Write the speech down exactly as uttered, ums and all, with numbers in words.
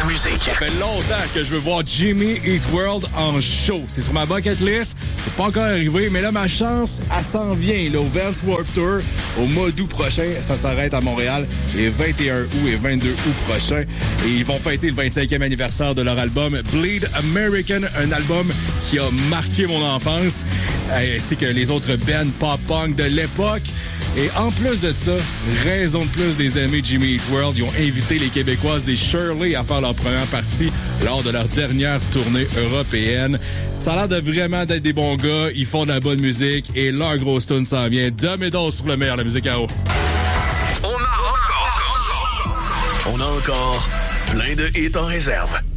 la musique. Ça fait longtemps que je veux voir Jimmy Eat World en show. C'est sur ma bucket list. C'est pas encore arrivé, mais là, ma chance, elle s'en vient. Là, au Vans Warped Tour, au mois d'août prochain. Ça s'arrête à Montréal les vingt et un août et vingt-deux août prochains. Et ils vont fêter le vingt-cinquième anniversaire de leur album Bleed American, un album qui a marqué mon enfance, ainsi que les autres bands pop-punk de l'époque. Et en plus de ça, raison de plus des amis Jimmy Eat World, ils ont invité les Québécoises des Shirley à faire leur première partie lors de leur dernière tournée européenne. Ça a l'air de vraiment d'être des bons gars, ils font de la bonne musique et leur grosse tune s'en vient. Dom et dos sur le meilleur, la musique à eau. On a encore, on a encore plein de hits en réserve.